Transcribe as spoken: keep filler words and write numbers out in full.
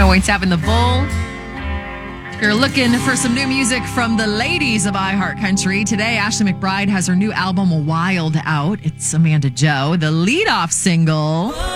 oh eight seven The Bull. You're looking for some new music from the ladies of iHeartCountry. Today, Ashley McBryde has her new album, Wild, out. It's Amanda Joe, the leadoff single.